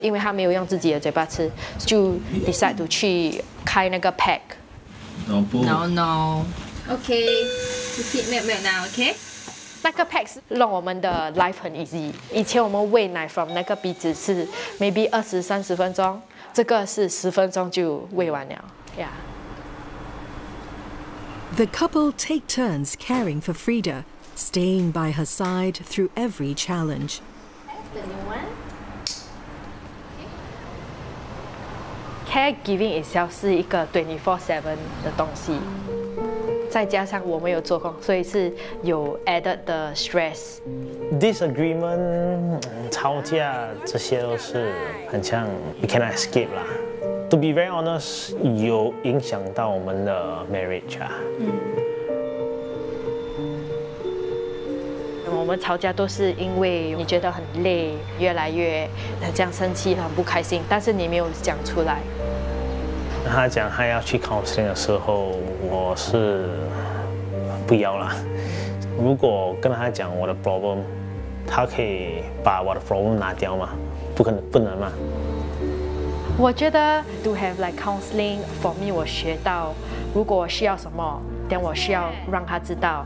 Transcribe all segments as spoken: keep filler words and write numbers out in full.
因为他没有用自己的嘴巴吃，就 decide to 去开那个 pack。 No No no. Okay. You feed milk milk now, okay? 那个 pack 是让我们的 life 很 easy。以前我们喂奶 from 那个鼻子是 maybe 二十三十分钟，这个是十分钟就喂完了。Yeah. The couple take turns caring for Frida, staying by her side through every challenge. The new one. Caregiving itself 是一个 twenty-four seven 的东西，再加上我们有做工，所以是有 added 的 stress。 disagreement 吵架这些都是很像 you cannot escape 啦。To be very honest， 有影响到我们的 marriage 啊。嗯。 我们吵架都是因为你觉得很累，越来越这样生气，很不开心，但是你没有讲出来。 他讲他要去 counseling 的时候，我是不要啦。如果跟他讲我的 problem， 他可以把我的 problem 拿掉吗？不可能，不能嘛。 我觉得 to have like counseling for me， 我学到如果我需要什么，但我需要让他知道。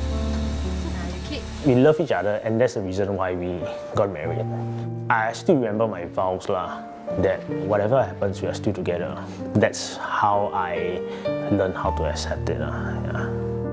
We love each other, and that's the reason why we got married. I still remember my vows lah, that whatever happens, we are still together. That's how I learned how to accept it lah. Yeah.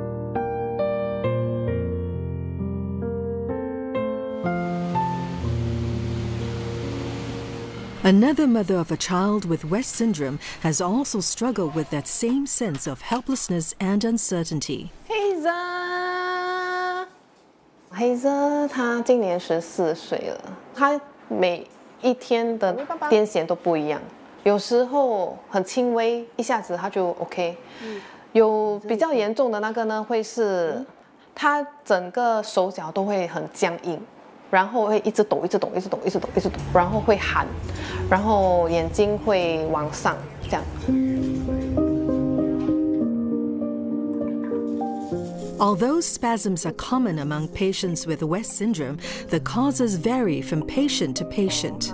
Another mother of a child with West syndrome has also struggled with that same sense of helplessness and uncertainty. Hazel， Hazel 她今年十四岁了，她每一天的癫痫都不一样，有时候很轻微，一下子她就 OK， 有比较严重的那个呢，会是她整个手脚都会很僵硬。然后会一直抖，一直抖，一直抖，一直抖，一直抖，然后会喊，然后眼睛会往上，这样。 Although spasms are common among patients with West syndrome, the causes vary from patient to patient.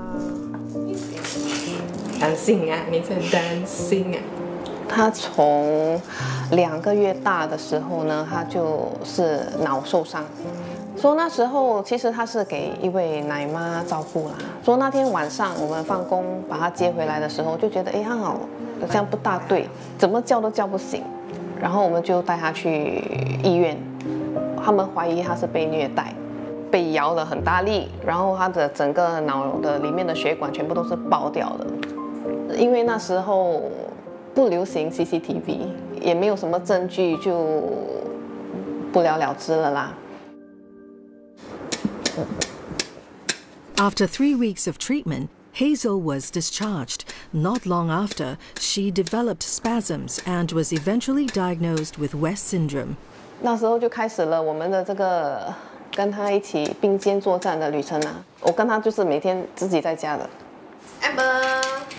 担心啊，你真担心啊。他从两个月大的时候呢，他就是脑受伤。说那时候其实他是给一位奶妈照顾啦。说那天晚上我们放工把他接回来的时候，就觉得哎，他好这样不大对，怎么叫都叫不醒。然后我们就带他去医院，他们怀疑他是被虐待，被摇了很大力，然后他的整个脑的里面的血管全部都是爆掉的。因为那时候不流行 C C T V， 也没有什么证据，就不了了之了啦。 After three weeks of treatment, Hazel was discharged. Not long after, she developed spasms and was eventually diagnosed with West syndrome. 那时候就开始了我们的这个跟他一起并肩作战的旅程啊！我跟他就是每天自己在家的。Amber,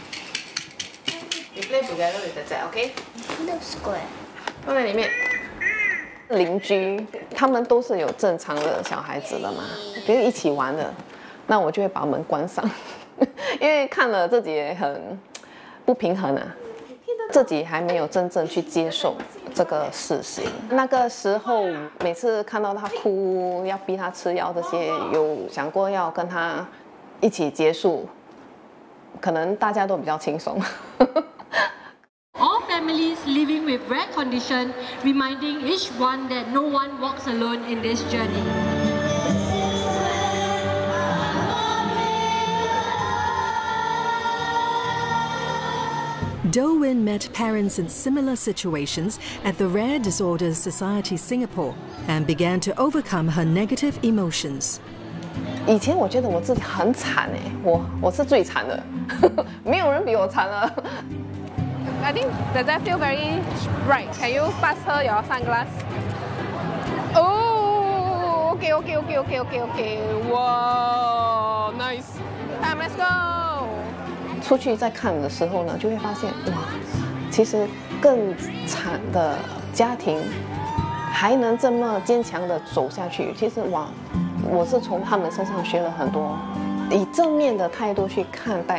we play together with the cat, okay? Looks good. 放在里面。邻居他们都是有正常的小孩子的嘛，比如一起玩的，那我就会把门关上，因为看了自己也很不平衡啊，自己还没有真正去接受这个事实。那个时候每次看到他哭，要逼他吃药这些，有想过要跟他一起结束，可能大家都比较轻松。 All families living with rare condition, reminding each one that no one walks alone in this journey. Do-Win met parents in similar situations at the Rare Disorders Society Singapore and began to overcome her negative emotions. 以前我觉得我自己很惨哎，我我是最惨的，没有人比我惨了。 I think does that feel very bright? Can you pass her your sunglass? Oh, okay, okay, okay, okay, okay, okay. Wow, nice. Time, let's go. 出去再看的时候呢，就会发现哇，其实更惨的家庭还能这么坚强的走下去。其实哇，我是从他们身上学了很多，以正面的态度去看待。